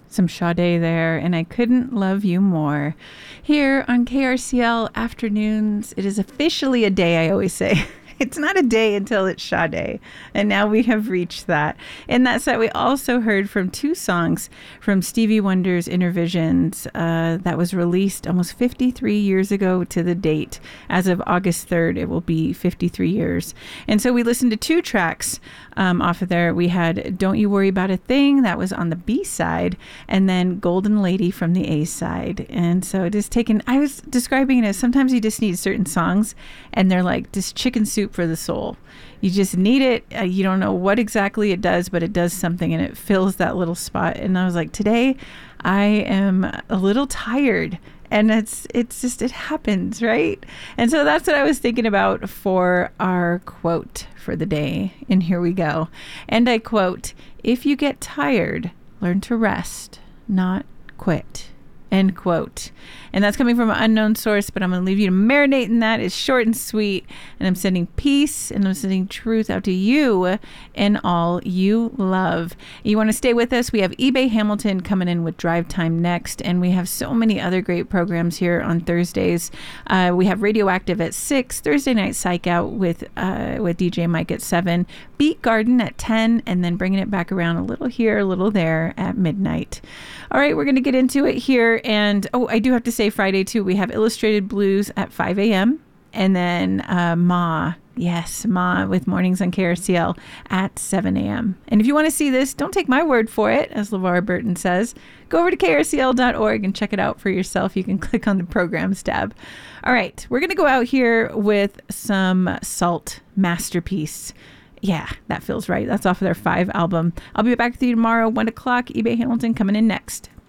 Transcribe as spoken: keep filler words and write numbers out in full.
Some Sade there, and I Couldn't Love You More. Here on K R C L Afternoons, it is officially a day, I always say. It's not a day until it's Sade, and now we have reached that. In that set, we also heard from two songs from Stevie Wonder's Innervisions uh, that was released almost fifty-three years ago to the date. As of August third, it will be fifty-three years. And so we listened to two tracks um, off of there. We had Don't You Worry About a Thing, that was on the B side, and then Golden Lady from the A side. And so it is taken, I was describing it as sometimes you just need certain songs, and they're like just chicken soup for the soul. You just need it. Uh, you don't know what exactly it does, but it does something and it fills that little spot. And I was like, today I am a little tired, and it's it's just, it happens, right? And so that's what I was thinking about for our quote for the day. And here we go. And I quote, "If you get tired, learn to rest, not quit." End quote. And that's coming from an unknown source, but I'm going to leave you to marinate in that. It's short and sweet. And I'm sending peace and I'm sending truth out to you and all you love. You want to stay with us? We have eBay Hamilton coming in with Drive Time next. And we have so many other great programs here on Thursdays. Uh, we have Radioactive at six, Thursday Night Psych Out with, uh, with D J Mike at seven, Beat Garden at ten, and then bringing it back around a little here, a little there at midnight. All right, we're going to get into it here. And, oh, I do have to say Friday, too, we have Illustrated Blues at five a.m. And then uh, Ma, yes, Ma with Mornings on K R C L at seven a.m. And if you want to see this, don't take my word for it, as LeVar Burton says. Go over to K R C L dot org and check it out for yourself. You can click on the Programs tab. All right, we're going to go out here with some Salt Masterpiece. Yeah, that feels right. That's off of their five album. I'll be back with you tomorrow, one o'clock. eBay Hamilton coming in next.